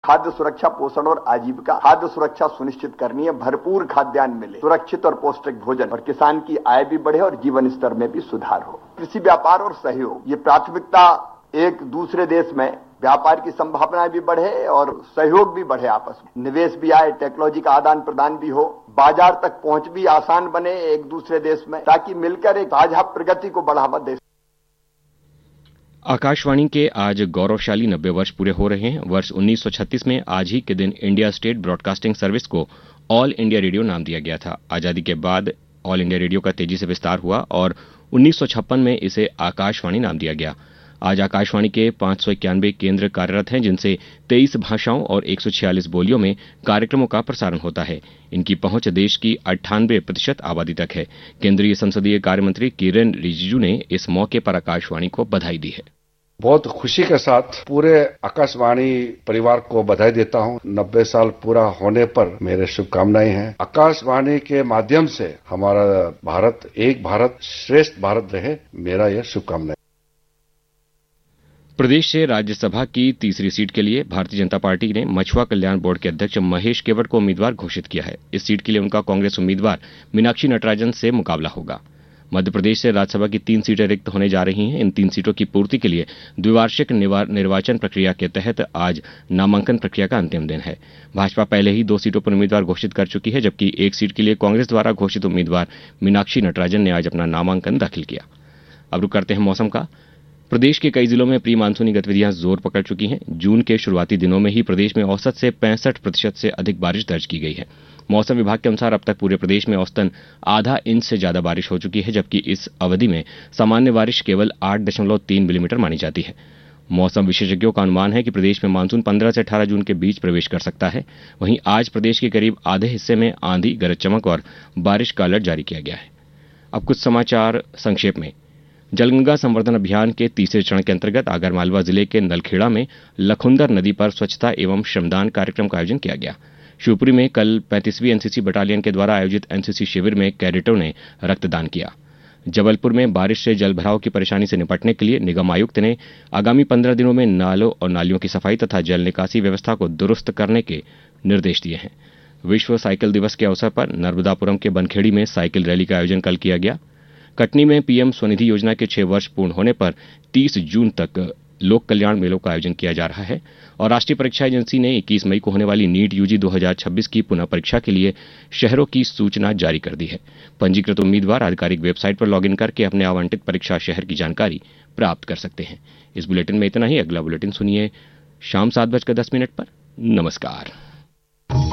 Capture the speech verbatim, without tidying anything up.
खाद्य सुरक्षा, पोषण और आजीविका। खाद्य सुरक्षा सुनिश्चित करनी है, भरपूर खाद्यान्न मिले, सुरक्षित और पौष्टिक भोजन, और किसान की आय भी बढ़े और जीवन स्तर में भी सुधार हो। कृषि व्यापार और सहयोग, ये प्राथमिकता एक दूसरे देश में व्यापार की संभावनाएं भी बढ़े और सहयोग भी बढ़े, आपस में निवेश भी आए, टेक्नोलॉजी का आदान प्रदान भी हो, बाजार तक पहुंच भी आसान बने एक दूसरे देश में, ताकि मिलकर एक साझा प्रगति को बढ़ावा दे। आकाशवाणी के आज गौरवशाली नब्बे वर्ष पूरे हो रहे हैं। वर्ष उन्नीस सौ छत्तीस में आज ही के दिन इंडिया स्टेट ब्रॉडकास्टिंग सर्विस को ऑल इंडिया रेडियो नाम दिया गया था। आजादी के बाद ऑल इंडिया रेडियो का तेजी से विस्तार हुआ और उन्नीस सौ छप्पन में इसे आकाशवाणी नाम दिया गया। आज आकाशवाणी के पांच सौ इक्यानवे केंद्र कार्यरत हैं, जिनसे तेईस भाषाओं और एक सौ छियालीस बोलियों में कार्यक्रमों का प्रसारण होता है। इनकी पहुंच देश की अट्ठानवे प्रतिशत आबादी तक है। केंद्रीय संसदीय कार्य मंत्री किरेन रिजिजू ने इस मौके पर आकाशवाणी को बधाई दी है। बहुत खुशी के साथ पूरे आकाशवाणी परिवार को बधाई देता हूं। नब्बे साल पूरा होने पर मेरे शुभकामनाएं हैं। आकाशवाणी के माध्यम से हमारा भारत एक भारत श्रेष्ठ भारत रहे, मेरा यह शुभकामनाएं। प्रदेश से राज्यसभा की तीसरी सीट के लिए भारतीय जनता पार्टी ने मछुआ कल्याण बोर्ड के अध्यक्ष महेश केवट को उम्मीदवार घोषित किया है। इस सीट के लिए उनका कांग्रेस उम्मीदवार मीनाक्षी नटराजन से मुकाबला होगा। मध्य प्रदेश से राज्यसभा की तीन सीटें रिक्त होने जा रही हैं। इन तीन सीटों की पूर्ति के लिए द्विवार्षिक निर्वाचन प्रक्रिया के तहत आज नामांकन प्रक्रिया का अंतिम दिन है। भाजपा पहले ही दो सीटों पर उम्मीदवार घोषित कर चुकी है, जबकि एक सीट के लिए कांग्रेस द्वारा घोषित उम्मीदवार मीनाक्षी नटराजन ने आज अपना नामांकन दाखिल किया। अब रुक करते हैं मौसम का। प्रदेश के कई जिलों में प्री मानसूनी गतिविधियां जोर पकड़ चुकी हैं। जून के शुरुआती दिनों में ही प्रदेश में औसत से पैंसठ प्रतिशत से अधिक बारिश दर्ज की गई है। मौसम विभाग के अनुसार अब तक पूरे प्रदेश में औसतन आधा इंच से ज्यादा बारिश हो चुकी है, जबकि इस अवधि में सामान्य बारिश केवल आठ दशमलव तीन मिलीमीटर मानी जाती है। मौसम विशेषज्ञों का अनुमान है कि प्रदेश में मानसून पंद्रह से अठारह जून के बीच प्रवेश कर सकता है। वहीं आज प्रदेश के करीब आधे हिस्से में आंधी, गरज चमक और बारिश का अलर्ट जारी किया गया है। अब कुछ समाचार संक्षेप में। जलगंगा संवर्धन अभियान के तीसरे चरण के अंतर्गत आगरमालवा जिले के नलखेड़ा में लखुंदर नदी पर स्वच्छता एवं श्रमदान कार्यक्रम का आयोजन किया गया। शिवपुरी में कल पैंतीसवीं एनसीसी बटालियन के द्वारा आयोजित एनसीसी शिविर में कैडेटों ने रक्तदान किया। जबलपुर में बारिश से जल भराव की परेशानी से निपटने के लिए निगम आयुक्त ने आगामी पंद्रह दिनों में नालों और नालियों की सफाई तथा जल निकासी व्यवस्था को दुरुस्त करने के निर्देश दिए हैं। विश्व साइकिल दिवस के अवसर पर नर्मदापुरम के बनखेड़ी में साइकिल रैली का आयोजन कल किया गया। कटनी में पीएम स्वनिधि योजना के छह वर्ष पूर्ण होने पर तीस जून तक लोक कल्याण मेलों का आयोजन किया जा रहा है। और राष्ट्रीय परीक्षा एजेंसी ने इक्कीस मई को होने वाली नीट यूजी दो हज़ार छब्बीस की पुनः परीक्षा के लिए शहरों की सूचना जारी कर दी है। पंजीकृत उम्मीदवार आधिकारिक वेबसाइट पर लॉगिन करके अपने आवंटित परीक्षा शहर की जानकारी प्राप्त कर सकते हैं। इस बुलेटिन में इतना ही। अगला बुलेटिन सुनिए शाम सात बजकर दस मिनट पर। नमस्कार।